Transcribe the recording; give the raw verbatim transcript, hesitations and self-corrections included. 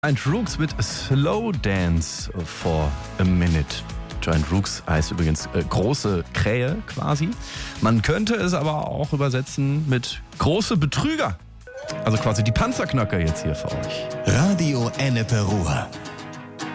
Giant Rooks mit Slow Dance for a Minute. Giant Rooks heißt übrigens äh, große Krähe quasi. Man könnte es aber auch übersetzen mit große Betrüger. Also quasi die Panzerknacker jetzt hier für euch. Radio Ennepe Ruhr.